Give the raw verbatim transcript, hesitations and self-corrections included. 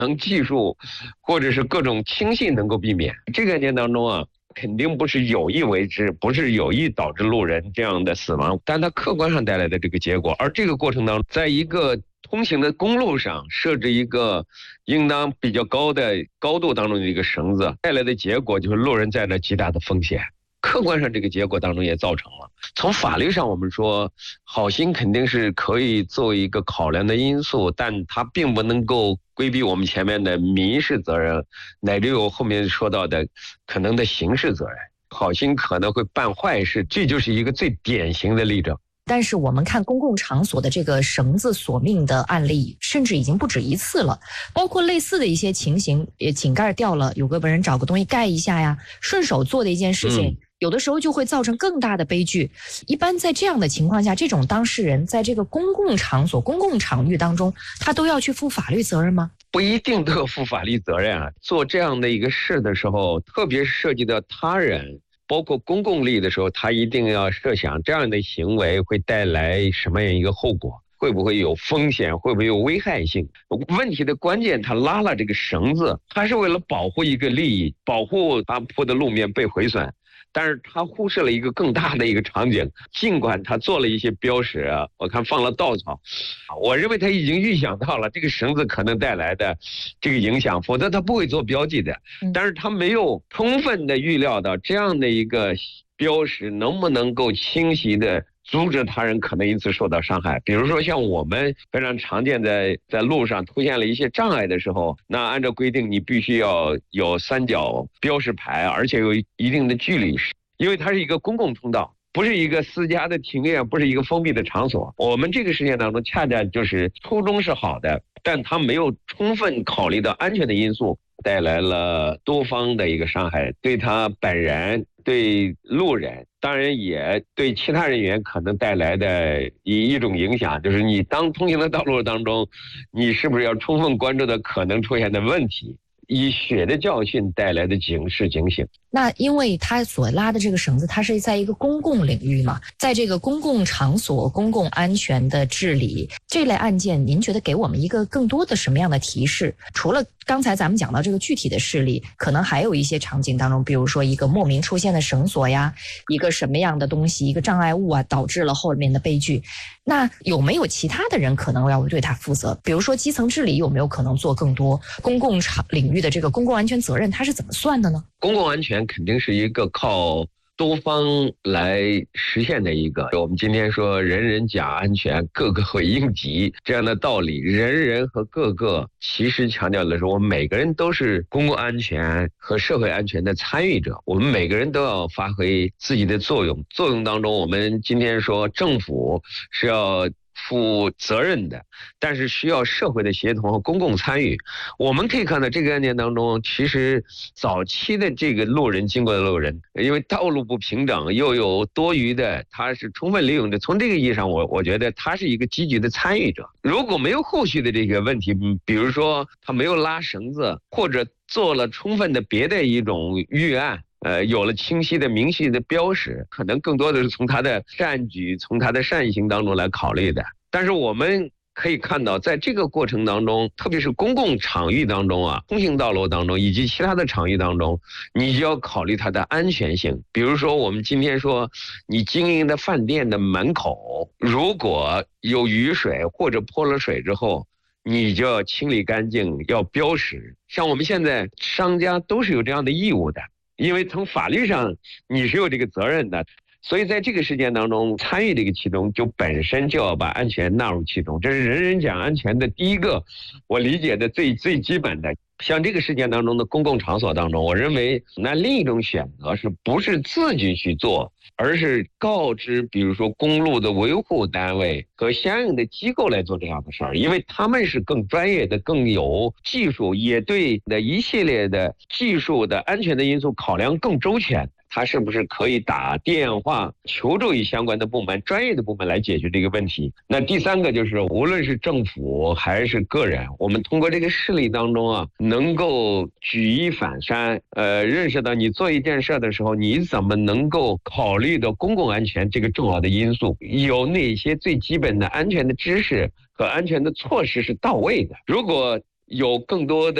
能技术或者是各种轻信能够避免。这个案件当中啊，肯定不是有意为之，不是有意导致路人这样的死亡，但它客观上带来的这个结果。而这个过程当中，在一个通行的公路上设置一个应当比较高的高度当中的一个绳子，带来的结果就是路人在那极大的风险。客观上这个结果当中也造成了。从法律上我们说，好心肯定是可以作为一个考量的因素，但它并不能够规避我们前面的民事责任，乃至有后面说到的可能的刑事责任。好心可能会办坏事，这就是一个最典型的例证。 但是我们看公共场所的这个绳子索命的案例，甚至已经不止一次了，包括类似的一些情形，也井盖掉了，有个人找个东西盖一下呀，顺手做的一件事情、嗯、有的时候就会造成更大的悲剧。一般在这样的情况下，这种当事人在这个公共场所公共场域当中，他都要去负法律责任吗？ 不一定都要负法律责任啊。做这样的一个事的时候，特别涉及到他人包括公共利益的时候，他一定要设想这样的行为会带来什么样一个后果，会不会有风险，会不会有危害性。问题的关键，他拉了这个绳子，他是为了保护一个利益，保护他铺的路面被毁损，但是他忽视了一个更大的一个场景。尽管他做了一些标识啊，我看放了稻草，我认为他已经预想到了这个绳子可能带来的这个影响，否则他不会做标记的。但是他没有充分的预料到这样的一个标识能不能够清晰的阻止他人可能因此受到伤害。比如说像我们非常常见在在路上出现了一些障碍的时候，那按照规定你必须要有三角标识牌，而且有一定的距离，因为它是一个公共通道，不是一个私家的庭院，不是一个封闭的场所。我们这个事件当中恰恰就是初衷是好的，但他没有充分考虑到安全的因素，带来了多方的一个伤害，对他本人，对路人，当然也对其他人员可能带来的一一种影响，就是你当通行的道路当中，你是不是要充分关注到可能出现的问题，以血的教训带来的警示警醒。 那因为他所拉的这个绳子，它是在一个公共领域嘛，在这个公共场所公共安全的治理这类案件，您觉得给我们一个更多的什么样的提示？除了刚才咱们讲到这个具体的事例，可能还有一些场景当中，比如说一个莫名出现的绳索呀，一个什么样的东西，一个障碍物啊，导致了后面的悲剧。那有没有其他的人可能要对他负责？比如说基层治理有没有可能做更多？公共场领域的这个公共安全责任它是怎么算的呢？ 公共安全肯定是一个靠多方来实现的一个，我们今天说人人讲安全，个个会应急这样的道理，人人和个个其实强调的是我们每个人都是公共安全和社会安全的参与者，我们每个人都要发挥自己的作用。作用当中，我们今天说政府是要负责任的，但是需要社会的协同和公共参与。我们可以看到这个案件当中，其实早期的这个路人经过的路人，因为道路不平整又有多余的，他是充分利用的。从这个意义上，我我觉得他是一个积极的参与者。如果没有后续的这个问题，比如说他没有拉绳子，或者做了充分的别的一种预案，呃，有了清晰的明晰的标识，可能更多的是从他的善举，从他的善行当中来考虑的。但是我们可以看到，在这个过程当中，特别是公共场域当中啊，通行道路当中以及其他的场域当中，你就要考虑它的安全性。比如说我们今天说你经营的饭店的门口，如果有雨水或者泼了水之后，你就要清理干净，要标识。像我们现在商家都是有这样的义务的，因为从法律上你是有这个责任的。所以在这个事件当中，参与这个其中就本身就要把安全纳入其中，这是人人讲安全的第一个我理解的最最基本的。像这个事件当中的公共场所当中，我认为那另一种选择是不是自己去做，而是告知比如说公路的维护单位和相应的机构来做这样的事儿，因为他们是更专业的，更有技术，也对的一系列的技术的安全的因素考量更周全。他是不是可以打电话求助于相关的部门，专业的部门来解决这个问题？那第三个就是，无论是政府还是个人，我们通过这个事例当中啊，能够举一反三，呃，认识到你做一件事的时候，你怎么能够考虑到公共安全这个重要的因素，有哪些最基本的安全的知识和安全的措施是到位的。如果有更多的